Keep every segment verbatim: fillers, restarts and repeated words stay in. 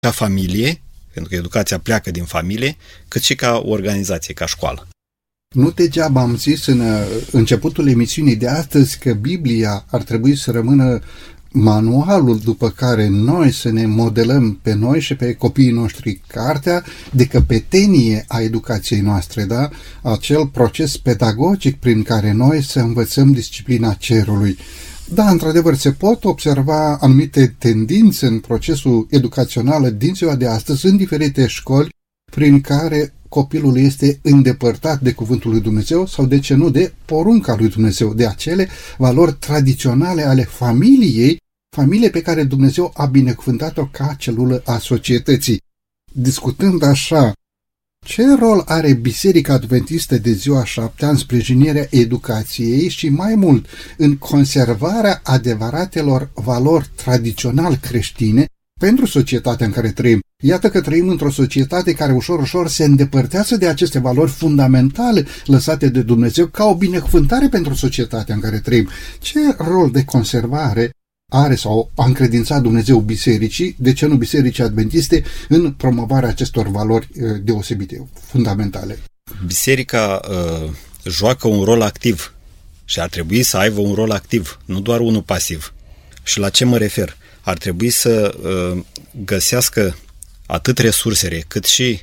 ca familie, pentru că educația pleacă din familie, cât și ca organizație, ca școală. Nu degeaba am zis în începutul emisiunii de astăzi că Biblia ar trebui să rămână manualul după care noi să ne modelăm pe noi și pe copiii noștri, cartea de căpetenie a educației noastre, da? Acel proces pedagogic prin care noi să învățăm disciplina cerului. Da, într-adevăr, se pot observa anumite tendințe în procesul educațional din ziua de astăzi, în diferite școli, prin care copilul este îndepărtat de cuvântul lui Dumnezeu sau, de ce nu, de porunca lui Dumnezeu, de acele valori tradiționale ale familiei, familie pe care Dumnezeu a binecuvântat-o ca celulă a societății. Discutând așa, ce rol are Biserica Adventistă de ziua șaptea în sprijinirea educației și, mai mult, în conservarea adevăratelor valori tradițional creștine pentru societatea în care trăim? Iată că trăim într-o societate care ușor, ușor se îndepărtează de aceste valori fundamentale lăsate de Dumnezeu ca o binecuvântare pentru societatea în care trăim. Ce rol de conservare are sau a încredințat Dumnezeu bisericii, de ce nu Bisericii Adventiste, în promovarea acestor valori deosebite, fundamentale? Biserica uh, joacă un rol activ și ar trebui să aibă un rol activ, nu doar unul pasiv. Și la ce mă refer? Ar trebui să uh, găsească atât resursele cât și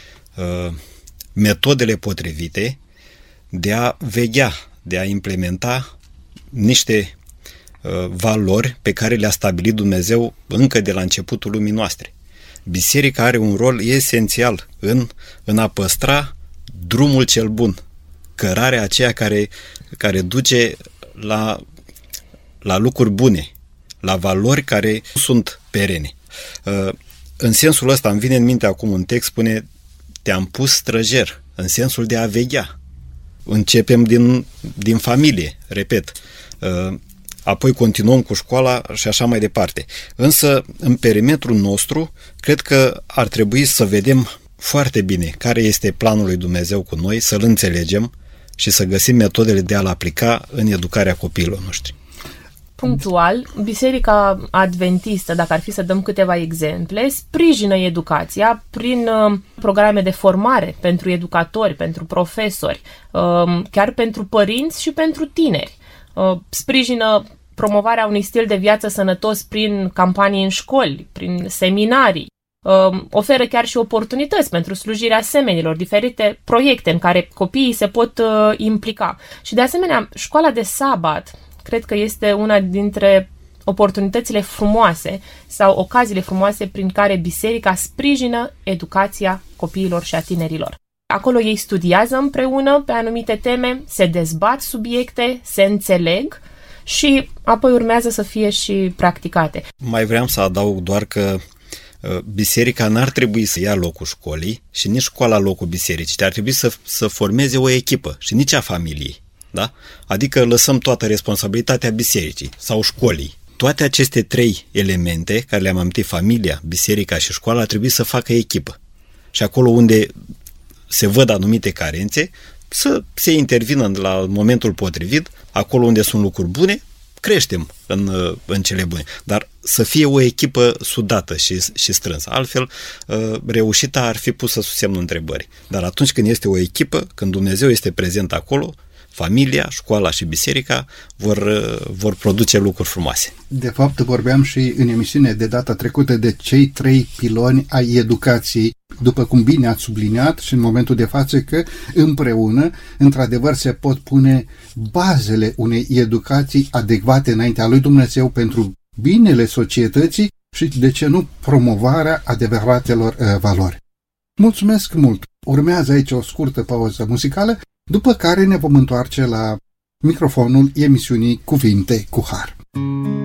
uh, metodele potrivite de a veghea, de a implementa niște uh, valori pe care le-a stabilit Dumnezeu încă de la începutul lumii noastre. Biserica are un rol esențial în, în a păstra drumul cel bun, cărarea aceea care, care duce la, la lucruri bune, la valori care sunt perene. Uh, În sensul ăsta îmi vine în minte acum un text, spune: te-am pus străjer, în sensul de a veghea. Începem din, din familie, repet, apoi continuăm cu școala și așa mai departe. Însă, în perimetrul nostru, cred că ar trebui să vedem foarte bine care este planul lui Dumnezeu cu noi, să-l înțelegem și să găsim metodele de a-l aplica în educarea copiilor noștri. Punctual, Biserica Adventistă, dacă ar fi să dăm câteva exemple, sprijină educația prin uh, programe de formare pentru educatori, pentru profesori, uh, chiar pentru părinți și pentru tineri. Uh, sprijină promovarea unui stil de viață sănătos prin campanii în școli, prin seminarii. Uh, oferă chiar și oportunități pentru slujirea semenilor, diferite proiecte în care copiii se pot uh, implica. Și de asemenea, școala de sabat cred că este una dintre oportunitățile frumoase sau ocaziile frumoase prin care biserica sprijină educația copiilor și a tinerilor. Acolo ei studiază împreună pe anumite teme, se dezbat subiecte, se înțeleg și apoi urmează să fie și practicate. Mai vreau să adaug doar că biserica n-ar trebui să ia locul școlii și nici școala locul bisericii, ci ar trebui să, să formeze o echipă și nici a familiei. Da? Adică lăsăm toată responsabilitatea bisericii sau școlii. Toate aceste trei elemente care le-am amintit, familia, biserica și școala, trebuie să facă echipă. Și acolo unde se văd anumite carențe, să se intervină la momentul potrivit, acolo unde sunt lucruri bune, creștem în, în cele bune. Dar să fie o echipă sudată și, și strânsă. Altfel, reușita ar fi pusă sub semnul întrebării. Dar atunci când este o echipă, când Dumnezeu este prezent acolo, familia, școala și biserica vor, vor produce lucruri frumoase. De fapt, vorbeam și în emisiune de data trecută de cei trei piloni ai educației, după cum bine ați subliniat și în momentul de față că împreună, într-adevăr, se pot pune bazele unei educații adecvate înaintea lui Dumnezeu pentru binele societății și, de ce nu, promovarea adevăratelor uh, valori. Mulțumesc mult! Urmează aici o scurtă pauză muzicală, după care ne vom întoarce la microfonul emisiunii Cuvinte cu Har.